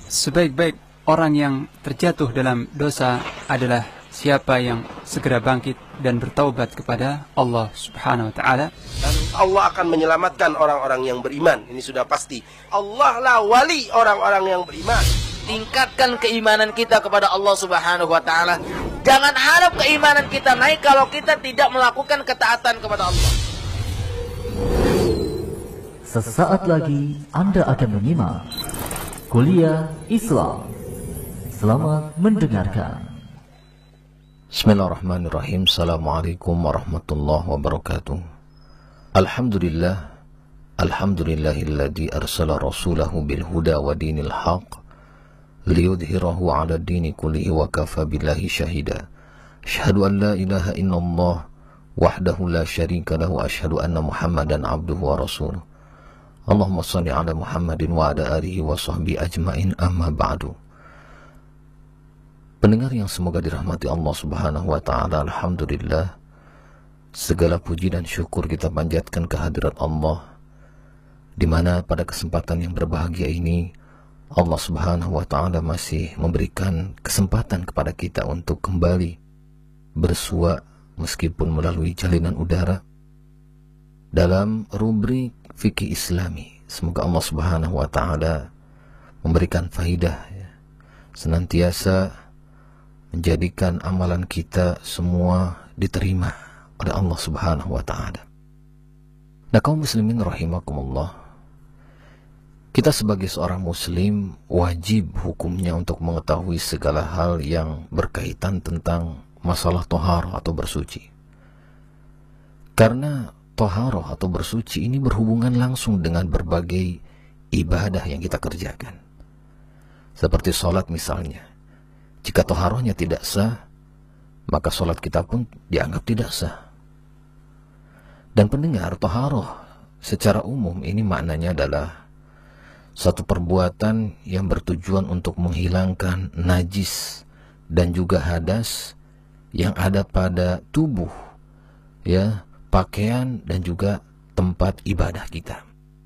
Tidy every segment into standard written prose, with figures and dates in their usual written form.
Sebaik-baik orang yang terjatuh dalam dosa adalah siapa yang segera bangkit dan bertaubat kepada Allah Subhanahu wa taala. Dan Allah akan menyelamatkan orang-orang yang beriman. Ini sudah pasti. Allah lah wali orang-orang yang beriman. Tingkatkan keimanan kita kepada Allah Subhanahu wa taala. Jangan harap keimanan kita naik kalau kita tidak melakukan ketaatan kepada Allah. Sesaat lagi Anda akan menyimak Kuliah Islam. Selamat mendengarkan. Bismillahirrahmanirrahim. Assalamualaikum warahmatullahi wabarakatuh. Alhamdulillah. Alhamdulillahilladzi arsala rasulahu bil huda wa dinil haq liyudhhirahu 'ala dini kullihi wa kafa billahi syahida. Asyhadu an la ilaha illallah wahdahu la syarika lahu, asyhadu anna Muhammadan abduhu wa rasuluh. Allahumma shalli ala Muhammadin wa ala alihi wa sahbihi ajmain, amma ba'du. Pendengar yang semoga dirahmati Allah Subhanahu wa taala, alhamdulillah, segala puji dan syukur kita panjatkan kehadirat Allah, di mana pada kesempatan yang berbahagia ini Allah Subhanahu wa taala masih memberikan kesempatan kepada kita untuk kembali bersua meskipun melalui jalinan udara dalam rubrik fikih Islami. Semoga Allah Subhanahu wa taala memberikan faidah, senantiasa menjadikan amalan kita semua diterima oleh Allah Subhanahu wa taala. Nah, kaum muslimin rahimakumullah, kita sebagai seorang muslim wajib hukumnya untuk mengetahui segala hal yang berkaitan tentang masalah thaharah atau bersuci. Karena thaharah atau bersuci ini berhubungan langsung dengan berbagai ibadah yang kita kerjakan. Seperti sholat misalnya. Jika thaharahnya tidak sah, maka sholat kita pun dianggap tidak sah. Dan pendengar, thaharah secara umum ini maknanya adalah satu perbuatan yang bertujuan untuk menghilangkan najis dan juga hadas yang ada pada tubuh, pakaian dan juga tempat ibadah kita.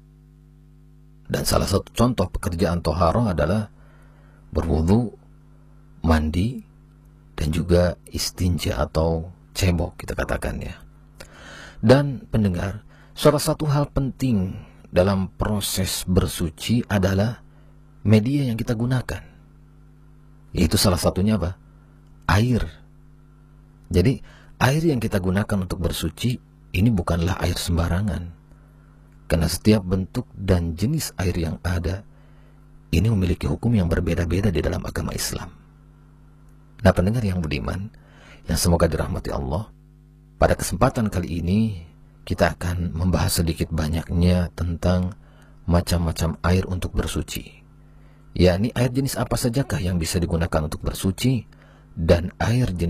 Dan salah satu contoh pekerjaan thaharah adalah berwudu, mandi, dan juga istinja atau cebok kita katakan ya. Dan pendengar, salah satu hal penting dalam proses bersuci adalah media yang kita gunakan. Yaitu salah satunya apa? Air. Jadi air yang kita gunakan untuk bersuci ini bukanlah air sembarangan. Karena setiap bentuk dan jenis air yang ada ini memiliki hukum yang berbeda-beda di dalam agama Islam. Nah, pendengar yang budiman, yang semoga dirahmati Allah, pada kesempatan kali ini kita akan membahas sedikit banyaknya tentang macam-macam air untuk bersuci. Yakni air jenis apa sajakah yang bisa digunakan untuk bersuci, dan air jenis